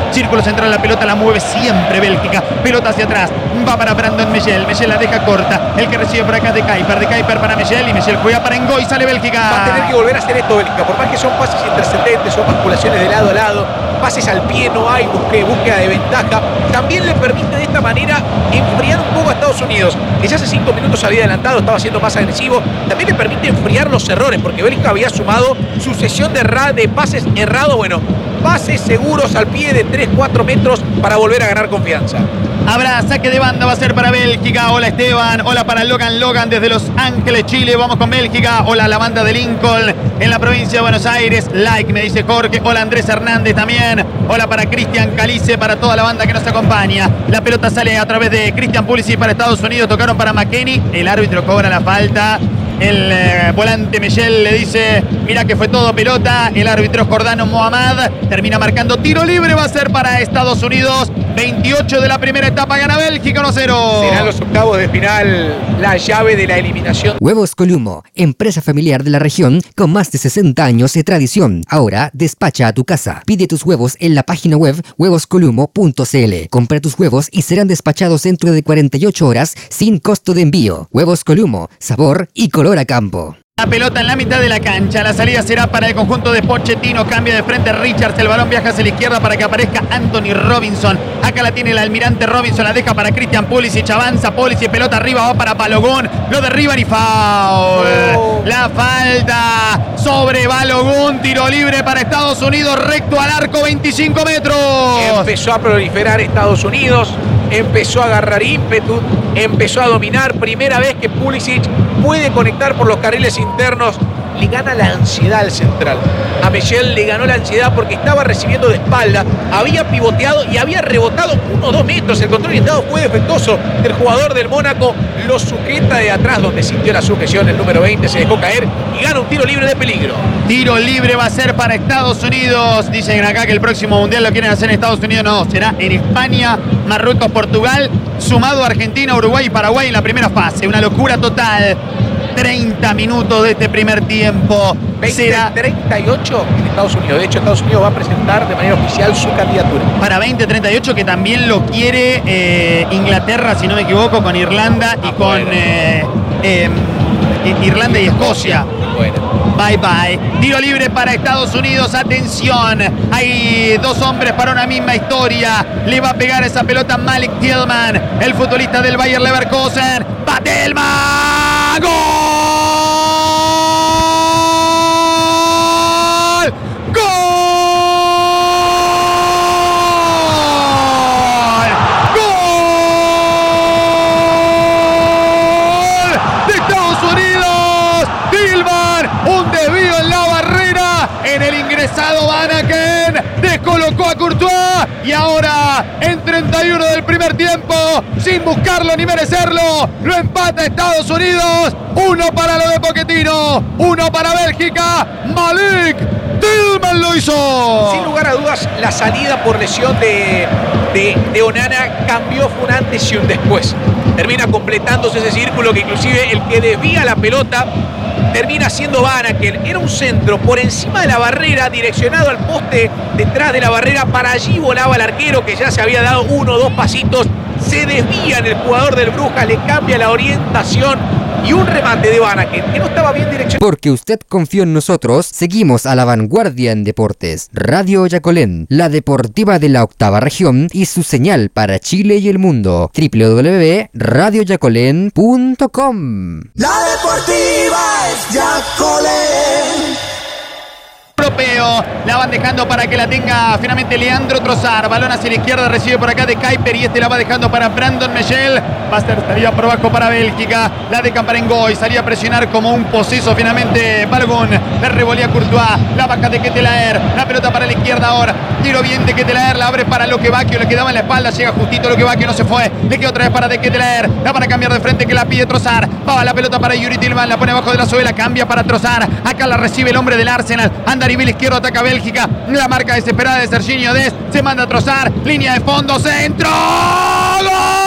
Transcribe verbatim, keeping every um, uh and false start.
Círculo central, la pelota la mueve siempre Bélgica. Pelota hacia atrás. Va para Brandon Mellel. Mellel la deja corta. El que recibe por acá es de Kuiper. De Kuiper para Mellel. Y Mellel juega para Ngoy. Sale Bélgica. Va a tener que volver a hacer esto Bélgica. Por más que son pases intrascendentes, son basculaciones de lado a lado, pases al pie no hay, busque, búsqueda de ventaja. También le permite de esta manera enfriar un poco a Estados Unidos, que ya hace cinco minutos había adelantado, estaba siendo más agresivo. También le permite enfriar los errores, porque Bélgica había sumado sucesión de, de pases errados. Bueno, pases seguros al pie de tres cuatro metros para volver a ganar confianza. Habrá saque de banda, va a ser para Bélgica. Hola Esteban, hola para Logan Logan desde Los Ángeles, Chile. Vamos con Bélgica. Hola la banda de Lincoln en la provincia de Buenos Aires. Like, me dice Jorge. Hola Andrés Hernández también. Hola para Cristian Calice, para toda la banda que nos acompaña. La pelota sale a través de Christian Pulisic para Estados Unidos. Tocaron para McKennie. El árbitro cobra la falta. El eh, volante Mellel le dice, mira que fue todo pelota. El árbitro Jordano Mohamed termina marcando tiro libre. Va a ser para Estados Unidos. veintiocho de la primera etapa, gana Bélgica uno cero. Serán los octavos de final la llave de la eliminación. Huevos Columo, empresa familiar de la región con más de sesenta años de tradición. Ahora despacha a tu casa. Pide tus huevos en la página web huevos columo punto c l. Compra tus huevos y serán despachados dentro de cuarenta y ocho horas sin costo de envío. Huevos Columo, sabor y color a campo. La pelota en la mitad de la cancha. La salida será para el conjunto de Pochettino. Cambia de frente Richards. El balón viaja hacia la izquierda para que aparezca Anthony Robinson. Acá la tiene el almirante Robinson. La deja para Christian Pulisic. Avanza Pulisic. Pelota arriba. Va para Balogun. Lo derriban y foul. Oh. La falta sobre Balogun. Tiro libre para Estados Unidos. Recto al arco. veinticinco metros. Empezó a proliferar Estados Unidos. Empezó a agarrar ímpetu. Empezó a dominar. Primera vez que Pulisic puede conectar por los carriles internos. Le gana la ansiedad al central. A Mellel le ganó la ansiedad porque estaba recibiendo de espalda, había pivoteado y había rebotado uno o dos metros. El control orientado fue defectuoso del jugador del Mónaco. Lo sujeta de atrás donde sintió la sujeción. El número veinte se dejó caer y gana un tiro libre de peligro. Tiro libre va a ser para Estados Unidos. Dicen acá que el próximo mundial lo quieren hacer en Estados Unidos. No, será en España, Marruecos, Portugal, sumado a Argentina, Uruguay y Paraguay en la primera fase. Una locura total. treinta minutos de este primer tiempo. veinte, treinta y ocho en Estados Unidos. De hecho, Estados Unidos va a presentar de manera oficial su candidatura. Para veinte treinta y ocho, que también lo quiere eh, Inglaterra, si no me equivoco, con Irlanda y ah, con bueno. eh, eh, Irlanda y Escocia. Bueno. Bye bye. Tiro libre para Estados Unidos. Atención. Hay dos hombres para una misma historia. Le va a pegar esa pelota Malik Tillman, el futbolista del Bayer Leverkusen. ¡Va Tillman! ¡Gol! Descolocó a Courtois y ahora en treinta y uno del primer tiempo, sin buscarlo ni merecerlo, lo empata Estados Unidos. Uno para lo de Pochettino, uno para Bélgica. Malik Tillman lo hizo. Sin lugar a dudas, la salida por lesión de, de, de Onana cambió, fue un antes y un después. Termina completándose ese círculo que inclusive el que desvía la pelota termina siendo Vanaken. Era un centro por encima de la barrera, direccionado al poste detrás de la barrera. Para allí volaba el arquero, que ya se había dado uno o dos pasitos. Se desvía en el jugador del Brujas, le cambia la orientación y un remate de Vanaken que no estaba bien direccionado. Porque usted confió en nosotros, seguimos a la vanguardia en deportes. Radio Yacolén, la deportiva de la octava región y su señal para Chile y el mundo. doble u doble u doble u punto radio yacolén punto com. La deportiva es Yacolén. Europeo, la van dejando para que la tenga finalmente Leandro Trossard. Balón hacia la izquierda, recibe por acá de Kuiper y este la va dejando para Brandon Mellel. Va a ser salida por abajo para Bélgica. La dejan para Ngoy, salía a presionar como un poseso finalmente Balogun. La revolía Courtois, la baja de Ketelaer. La pelota para la izquierda ahora. Tiro bien de Ketelaer, la abre para Loquevacchio, le quedaba en la espalda, llega justito Loquevacchio, no se fue. Le queda otra vez para de Ketelaer. La van a cambiar de frente que la pide Trossard. Va la pelota para Yuri Tillman, la pone abajo de la suela, cambia para Trossard. Acá la recibe el hombre del Arsenal. Anda a nivel izquierdo, ataca Bélgica. La marca desesperada de Serginho Dest. Se manda a Trossard. Línea de fondo, centro. ¡Gol!